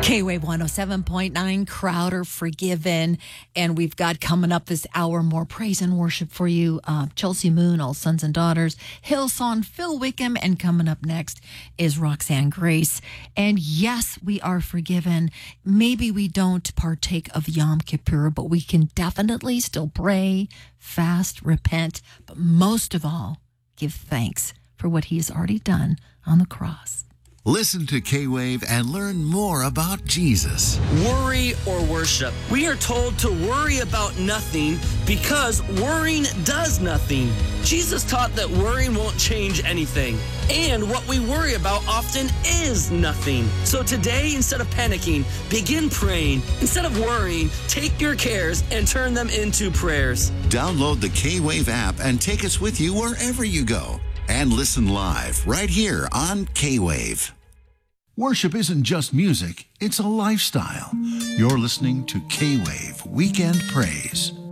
K-Wave 107.9, Crowder, Forgiven. And we've got coming up this hour more praise and worship for you. Chelsea Moon, All Sons and Daughters, Hillsong, Phil Wickham. And coming up next is Roxanne Grace. And yes, we are forgiven. Maybe we don't partake of Yom Kippur, but we can definitely still pray, fast, repent, but most of all, give thanks for what he has already done on the cross. Listen to K-Wave and learn more about Jesus. Worry or worship. We are told to worry about nothing because worrying does nothing. Jesus taught that worrying won't change anything. And what we worry about often is nothing. So today, instead of panicking, begin praying. Instead of worrying, take your cares and turn them into prayers. Download the K-Wave app and take us with you wherever you go. And listen live right here on K-Wave. Worship isn't just music, it's a lifestyle. You're listening to K-Wave Weekend Praise.